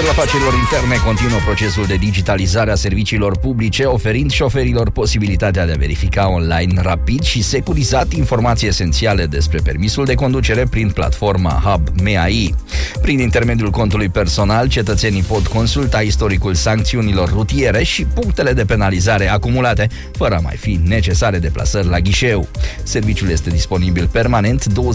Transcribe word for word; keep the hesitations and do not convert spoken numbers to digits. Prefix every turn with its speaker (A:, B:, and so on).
A: Ministerul Afacerilor Interne continuă procesul de digitalizare a serviciilor publice, oferind șoferilor posibilitatea de a verifica online rapid și securizat informații esențiale despre permisul de conducere prin platforma Hub M A I. Prin intermediul contului personal, cetățenii pot consulta istoricul sancțiunilor rutiere și punctele de penalizare acumulate, fără a mai fi necesare deplasări la ghișeu. Serviciul este disponibil permanent douăzeci